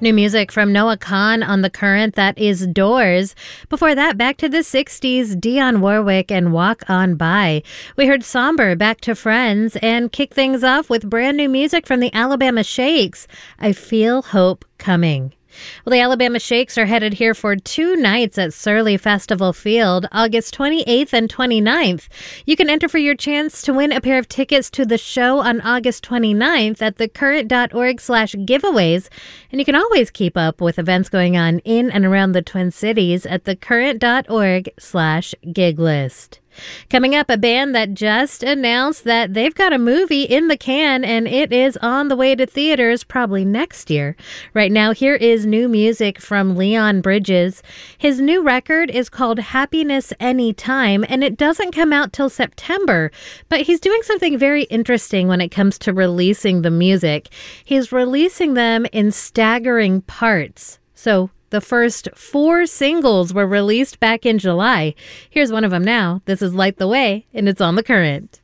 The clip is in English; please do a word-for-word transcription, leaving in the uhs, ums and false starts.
New music from Noah Kahan on The Current, that is Doors. Before that, back to the sixties, Dionne Warwick and Walk On By. We heard Somber, Back to Friends, and kick things off with brand new music from the Alabama Shakes, I Feel Hope Coming. Well, the Alabama Shakes are headed here for two nights at Surly Festival Field, August twenty-eighth and twenty-ninth. You can enter for your chance to win a pair of tickets to the show on August twenty-ninth at thecurrent.org slash giveaways. And you can always keep up with events going on in and around the Twin Cities at thecurrent.org slash gig list. Coming up, a band that just announced that they've got a movie in the can and it is on the way to theaters probably next year. Right now, here is new music from Leon Bridges. His new record is called Happiness Anytime, and it doesn't come out till September, but he's doing something very interesting when it comes to releasing the music. He's releasing them in staggering parts. So the first four singles were released back in July. Here's one of them now. This is Light the Way, and it's on The Current.